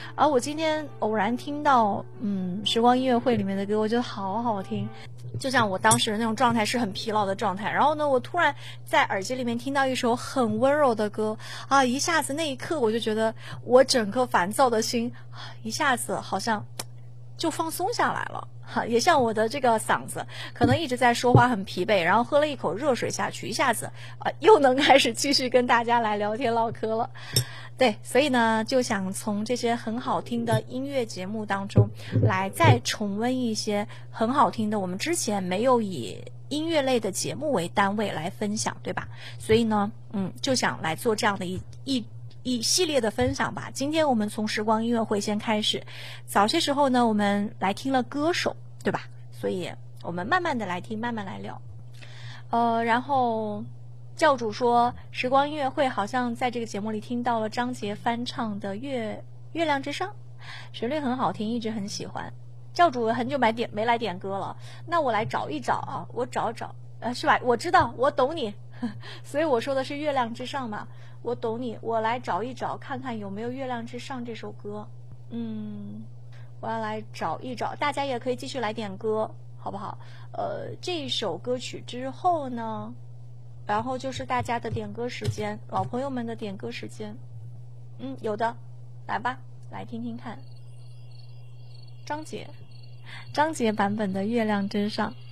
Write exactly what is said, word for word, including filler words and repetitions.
而我今天偶然听到嗯时光音乐会里面的歌，我觉得好好听，就像我当时的那种状态是很疲劳的状态，然后呢我突然在耳机里面听到一首很温柔的歌啊，一下子那一刻我就觉得我整个烦躁的心一下子好像就放松下来了。哈，也像我的这个嗓子可能一直在说话很疲惫，然后喝了一口热水下去，一下子呃又能开始继续跟大家来聊天唠嗑了。对，所以呢就想从这些很好听的音乐节目当中来再重温一些很好听的我们之前没有以音乐类的节目为单位来分享，对吧？所以呢嗯就想来做这样的一一一系列的分享吧。今天我们从时光音乐会先开始，早些时候呢我们来听了歌手，对吧？所以我们慢慢的来听，慢慢来聊。呃然后教主说时光音乐会好像在这个节目里听到了张杰翻唱的月月亮之上，旋律很好听，一直很喜欢。教主很久没点没来点歌了，那我来找一找啊，我找找呃是吧？我知道，我懂你，所以我说的是月亮之上嘛，我懂你，我来找一找看看有没有月亮之上这首歌。嗯我要来找一找，大家也可以继续来点歌好不好？呃这首歌曲之后呢，然后就是大家的点歌时间，老朋友们的点歌时间。嗯有的，来吧，来听听看张杰张杰版本的月亮之上。